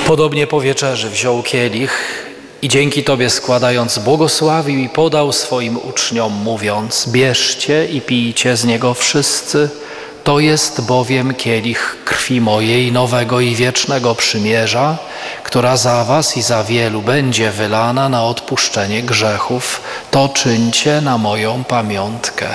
Podobnie po wieczerzy wziął kielich i dzięki Tobie składając błogosławił i podał swoim uczniom, mówiąc: bierzcie i pijcie z niego wszyscy, to jest bowiem kielich krwi mojej nowego i wiecznego przymierza, która za was i za wielu będzie wylana na odpuszczenie grzechów. To czyńcie na moją pamiątkę.